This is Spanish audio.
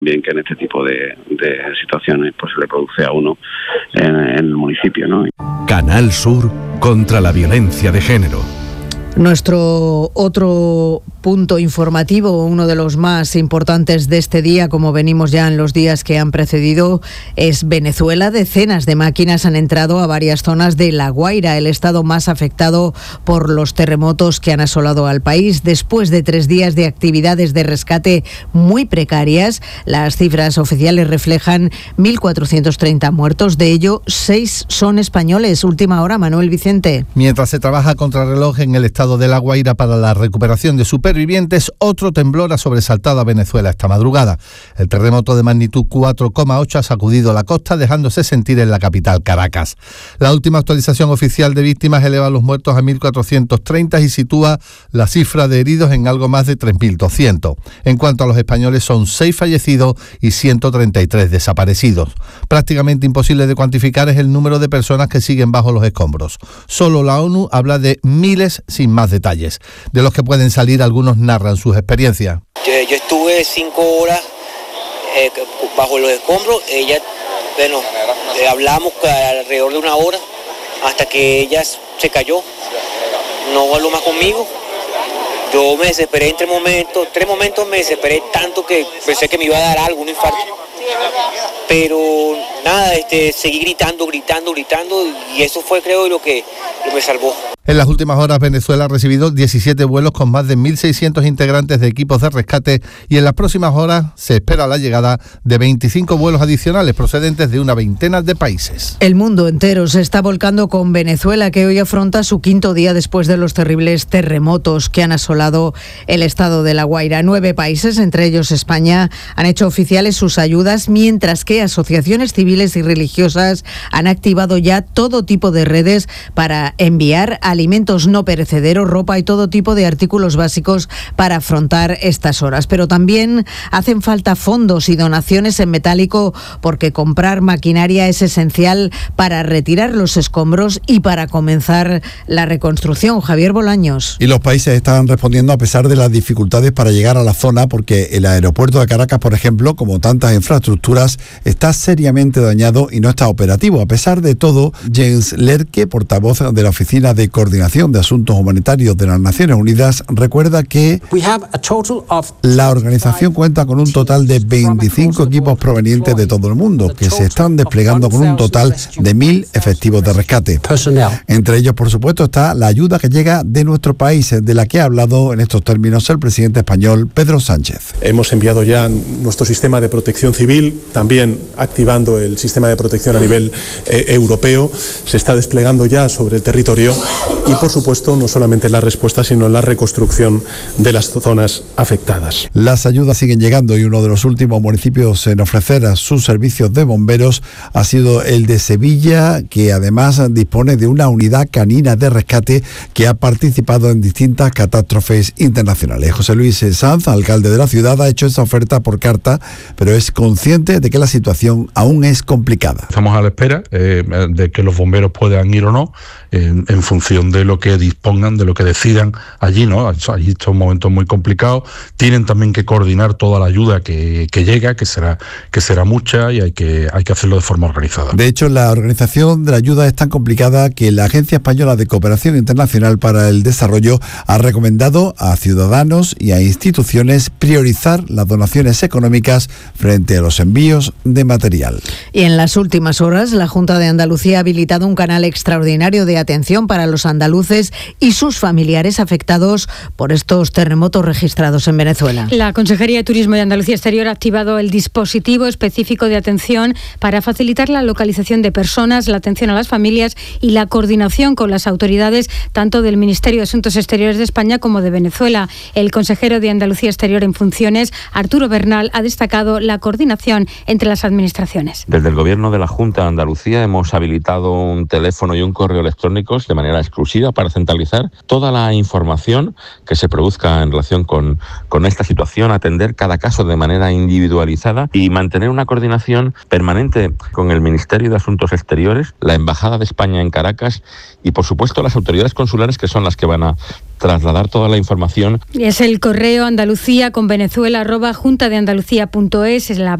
Bien que en este tipo de situaciones pues se le produce a uno en el municipio, ¿no? Canal Sur contra la violencia de género. Nuestro otro punto informativo, uno de los más importantes de este día, como venimos ya en los días que han precedido, es Venezuela. Decenas de máquinas han entrado a varias zonas de La Guaira, el estado más afectado por los terremotos que han asolado al país. Después de 3 días de actividades de rescate muy precarias, las cifras oficiales reflejan 1.430 muertos, de ello 6 son españoles. Última hora, Manuel Vicente. Mientras se trabaja contrarreloj en el estado de La Guaira para la recuperación de supervivientes, otro temblor ha sobresaltado a Venezuela esta madrugada. El terremoto de magnitud 4,8 ha sacudido la costa, dejándose sentir en la capital, Caracas. La última actualización oficial de víctimas eleva los muertos a 1.430 y sitúa la cifra de heridos en algo más de 3.200. En cuanto a los españoles, son 6 fallecidos y 133 desaparecidos. Prácticamente imposible de cuantificar es el número de personas que siguen bajo los escombros. Solo la ONU habla de miles sin más detalles. De los que pueden salir, algunos narran sus experiencias. Yo estuve 5 horas bajo los escombros. Ella, hablamos alrededor de 1 hora hasta que ella se cayó. No habló más conmigo. Yo me desesperé en 3 momentos me desesperé tanto que pensé que me iba a dar algo, un infarto. Pero nada, seguí gritando y eso fue, creo, lo que me salvó. En las últimas horas, Venezuela ha recibido 17 vuelos con más de 1.600 integrantes de equipos de rescate y en las próximas horas se espera la llegada de 25 vuelos adicionales procedentes de una veintena de países. El mundo entero se está volcando con Venezuela, que hoy afronta su 5.º día después de los terribles terremotos que han asolado el estado de La Guaira. 9 países, entre ellos España, han hecho oficiales sus ayudas, mientras que asociaciones civiles y religiosas han activado ya todo tipo de redes para enviar alimentos no perecederos, ropa y todo tipo de artículos básicos para afrontar estas horas. Pero también hacen falta fondos y donaciones en metálico, porque comprar maquinaria es esencial para retirar los escombros y para comenzar la reconstrucción. Javier Bolaños. Y los países están respondiendo a pesar de las dificultades para llegar a la zona, porque el aeropuerto de Caracas, por ejemplo, como tantas infraestructuras, está seriamente dañado y no está operativo. A pesar de todo, Jens Lerke, portavoz de la Oficina de Coordinación de Asuntos Humanitarios de las Naciones Unidas, recuerda que la organización cuenta con un total de 25 equipos provenientes de todo el mundo, que se están desplegando con un total de 1.000 efectivos de rescate. Entre ellos, por supuesto, está la ayuda que llega de nuestro país, de la que ha hablado en estos términos el presidente español, Pedro Sánchez. Hemos enviado ya nuestro sistema de protección civil, también activando el sistema de protección a nivel europeo. Se está desplegando ya sobre el territorio y, por supuesto, no solamente la respuesta, sino la reconstrucción de las zonas afectadas. Las ayudas siguen llegando y uno de los últimos municipios en ofrecer a sus servicios de bomberos ha sido el de Sevilla, que además dispone de una unidad canina de rescate que ha participado en distintas catástrofes internacionales. José Luis Sanz, alcalde de la ciudad, ha hecho esta oferta por carta, pero es consciente de que la situación aún es complicada. Estamos a la espera de que los bomberos puedan ir o no, en función de lo que dispongan, de lo que decidan allí, ¿no? Allí estos momentos muy complicados. Tienen también que coordinar toda la ayuda que llega, que será mucha, y hay que hacerlo de forma organizada. De hecho, la organización de la ayuda es tan complicada que la Agencia Española de Cooperación Internacional para el Desarrollo ha recomendado a ciudadanos y a instituciones priorizar las donaciones económicas frente a los envíos de material. Y en las últimas horas, la Junta de Andalucía ha habilitado un canal extraordinario de atención para los andaluces y sus familiares afectados por estos terremotos registrados en Venezuela. La Consejería de Turismo de Andalucía Exterior ha activado el dispositivo específico de atención para facilitar la localización de personas, la atención a las familias y la coordinación con las autoridades tanto del Ministerio de Asuntos Exteriores de España como de Venezuela. El consejero de Andalucía Exterior en funciones, Arturo Bernal, ha destacado la coordinación entre las administraciones. Desde el Gobierno de la Junta de Andalucía hemos habilitado un teléfono y un correo electrónicos de manera exclusiva para centralizar toda la información que se produzca en relación con esta situación, atender cada caso de manera individualizada y mantener una coordinación permanente con el Ministerio de Asuntos Exteriores, la Embajada de España en Caracas y, por supuesto, las autoridades consulares, que son las que van a trasladar toda la información. Es el correo andalucía con Venezuela @juntadeandalucía.es, es la